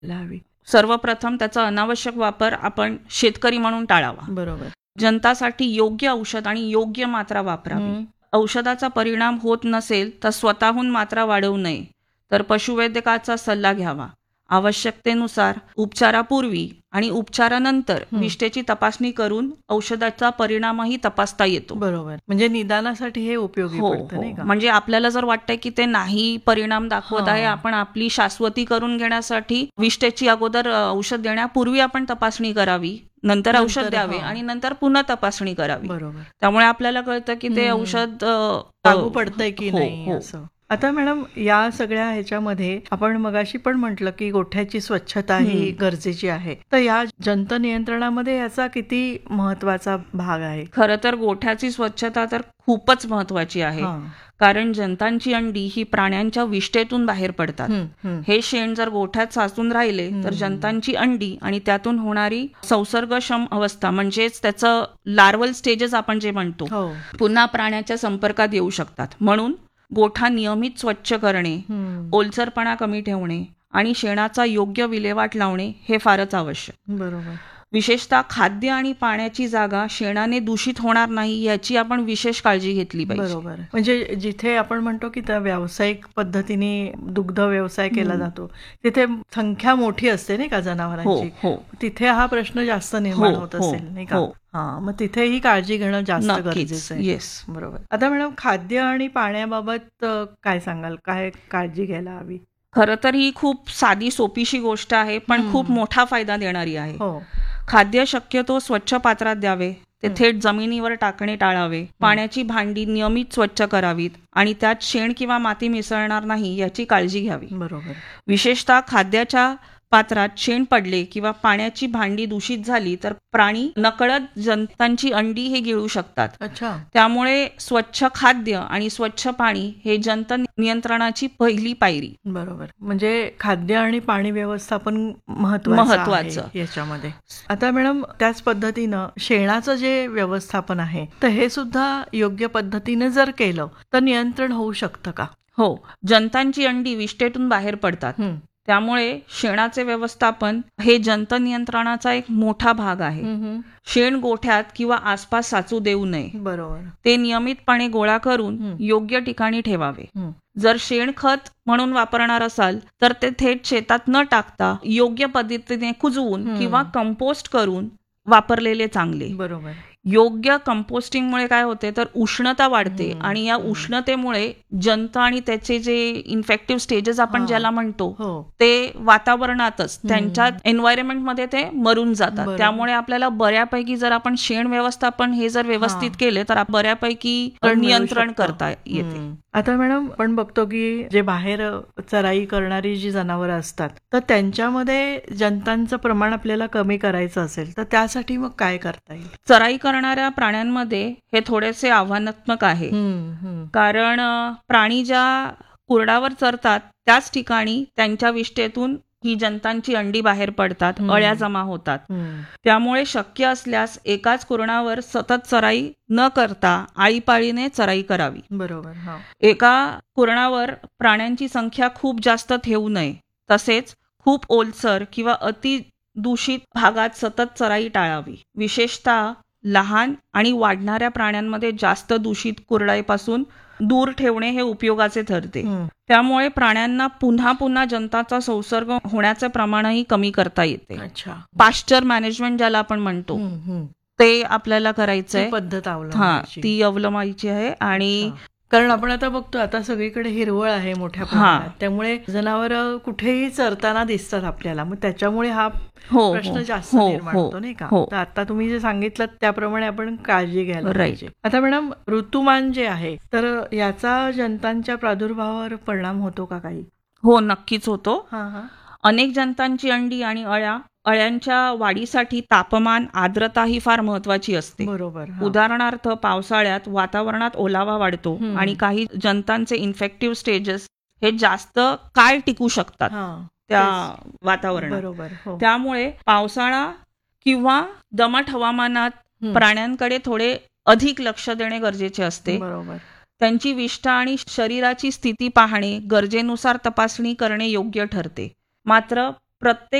लावी. सर्वप्रथम त्याचा अनावश्यक वापर आपण शेतकरी म्हणून टाळावा. बरोबर. जंतासाठी योग्य औषध आणि योग्य मात्रा वापरावी. औषधाचा परिणाम होत नसेल तर स्वतःहून मात्रा वाढवू नये, तर पशुवैद्यकाचा सल्ला घ्यावा. आवश्यकतेनुसार उपचारापूर्वी आणि उपचारानंतर विष्ठेची तपासणी करून औषधाचा परिणामही तपासता येतो. बरोबर. म्हणजे निदानासाठी हे उपयोगी हो पडतं, नाही का? म्हणजे आपल्याला जर वाटतंय की ते नाही परिणाम दाखवत आहे, आपण आपली शाश्वती करून घेण्यासाठी विष्ठेची अगोदर औषध देण्यापूर्वी आपण तपासणी करावी, नंतर औषध द्यावे आणि नंतर पुन्हा तपासणी करावी. बरोबर. त्यामुळे आपल्याला कळतं की ते औषध लागू पडतंय की नाही असं. आता मॅडम, या सगळ्या ह्याच्यामध्ये आपण मगाशी पण म्हटलं की गोठ्याची स्वच्छता ही गरजेची आहे, तर या जंत नियंत्रणामध्ये याचा किती महत्वाचा भाग आहे? खरं तर गोठ्याची स्वच्छता तर खूपच महत्वाची आहे, कारण जंतांची अंडी ही प्राण्यांच्या विष्ठेतून बाहेर पडतात. हे शेण जर गोठ्यात साचून राहिले तर जंतांची अंडी आणि त्यातून होणारी संसर्गक्षम अवस्था म्हणजेच त्याचं लार्वल स्टेजेस आपण जे म्हणतो, पुन्हा प्राण्याच्या संपर्कात येऊ शकतात. म्हणून गोठा नियमित स्वच्छ करणे, ओलसरपणा कमी ठेवणे आणि शेणाचा योग्य विल्हेवाट लावणे हे फारच आवश्यक. बरोबर. विशेषतः खाद्य आणि पाण्याची जागा शेणाने दूषित होणार नाही याची आपण विशेष काळजी घेतली पाहिजे. बरोबर. म्हणजे जिथे आपण म्हणतो की त्या व्यावसायिक पद्धतीने दुग्ध व्यवसाय केला जातो, तिथे संख्या मोठी असते नाही का जनावरांची, तिथे हा प्रश्न जास्त निर्माण होत असेल नाही का? मग तिथेही काळजी घेणं जास्त गरजेचं आहे. येस, बरोबर. आता मॅडम, खाद्य आणि पाण्याबाबत काय सांगाल, काय काळजी घ्यायला हवी? खरं तर ही खूप साधी सोपीशी गोष्ट आहे, पण खूप मोठा फायदा देणारी आहे. खाद्य शक्यतो स्वच्छ पात्रात द्यावे, ते थेट जमिनीवर टाकणे टाळावे. पाण्याची भांडी नियमित स्वच्छ करावीत आणि त्यात शेण किंवा माती मिसळणार नाही याची काळजी घ्यावी. बरोबर. विशेषतः खाद्याच्या पात्रात शेण पडले किंवा पाण्याची भांडी दूषित झाली तर प्राणी नकळत जंतांची अंडी हे गिळू शकतात. त्यामुळे स्वच्छ खाद्य आणि स्वच्छ पाणी हे जंत नियंत्रणाची पहिली पायरी. बरोबर. म्हणजे खाद्य आणि पाणी व्यवस्थापन महत्वाचं याच्यामध्ये. आता मॅडम, त्याच पद्धतीनं शेणाचं जे व्यवस्थापन आहे तर हे सुद्धा योग्य पद्धतीने जर केलं तर नियंत्रण होऊ शकतं का? हो, जंतांची अंडी विष्ठेतून बाहेर पडतात, त्यामुळे शेणाचे व्यवस्थापन हे जंत नियंत्रणाचा एक मोठा भाग आहे. शेण गोठ्यात किंवा आसपास साचू देऊ नये. बरोबर. ते नियमितपणे गोळा करून योग्य ठिकाणी ठेवावे. जर शेणखत म्हणून वापरणार असाल तर ते थेट शेतात न टाकता योग्य पद्धतीने कुजवून किंवा कंपोस्ट करून वापरलेले चांगले. बरोबर. योग्य कंपोस्टिंगमुळे काय होते तर उष्णता वाढते आणि या उष्णतेमुळे जंत आणि त्याचे जे इन्फेक्टिव्ह स्टेजेस आपण ज्याला म्हणतो ते वातावरणातच त्यांच्या एन्व्हायरमेंटमध्ये ते मरून जातात. त्यामुळे आपल्याला बऱ्यापैकी जर आपण शेण व्यवस्थापन हे जर व्यवस्थित केले तर बऱ्यापैकी नियंत्रण करता येते. आता मॅडम, आपण बघतो की जे बाहेर चराई करणारी जी जनावरं असतात तर त्यांच्यामध्ये जंतांचं प्रमाण आपल्याला कमी करायचं असेल तर त्यासाठी मग काय करता येईल? चराई करणाऱ्या प्राण्यांमध्ये हे थोडेसे आव्हानात्मक आहे, कारण प्राणी ज्या कुरडावर चरतात त्याच ठिकाणी त्यांच्या विष्ठेतून ही जंतांची अंडी बाहेर पडतात, अळ्या जमा होतात. त्यामुळे शक्य असल्यास एकाच कुरणावर सतत चराई न करता आळीपाळीने चराई करावी. बरोबर. एका कुरणावर प्राण्यांची संख्या खूप जास्त ठेवू नये. तसेच खूप ओलसर किंवा अति दूषित भागात सतत चराई टाळावी. विशेषतः लहान आणि वाढणाऱ्या प्राण्यांमध्ये जास्त दूषित कुरडाईपासून दूर ठेवणे हे उपयोगाचे ठरते. त्यामुळे प्राण्यांना पुन्हा पुन्हा जंताचा संसर्ग होण्याचे प्रमाणही कमी करता येते. पाश्चर मॅनेजमेंट ज्याला आपण म्हणतो ते आपल्याला करायचंय. पद्धत ती अवलंबायची आहे. आणि कारण आपण आता बघतो आता सगळीकडे हिरवळ आहे मोठ्या प्रमाणात, त्यामुळे जनावर कुठेही चरताना दिसतात आपल्याला, मग त्याच्यामुळे हा प्रश्न जास्त निर्माण होतो नाही का? तर आता तुम्ही जे सांगितलं त्याप्रमाणे आपण काळजी घ्यायला पाहिजे. आता मॅडम, ऋतुमान जे आहे तर याचा जंतांच्या प्रादुर्भावावर परिणाम होतो का काही? हो, नक्कीच होतो. अनेक जंतांची अंडी आणि अळ्यांच्या वाढीसाठी तापमान, आर्द्रता ही फार महत्वाची असते. बरोबर. उदाहरणार्थ पावसाळ्यात वातावरणात ओलावा वाढतो आणि काही जंतांचे इन्फेक्टिव्ह स्टेजेस हे जास्त काळ टिकू शकतात त्या वातावरणात. बरोबर. त्यामुळे पावसाळा किंवा दमट हवामानात प्राण्यांकडे थोडे अधिक लक्ष देणे गरजेचे असते. बरोबर. त्यांची विष्ठा आणि शरीराची स्थिती पाहणे, गरजेनुसार तपासणी करणे योग्य ठरते. मात्र प्रत्येक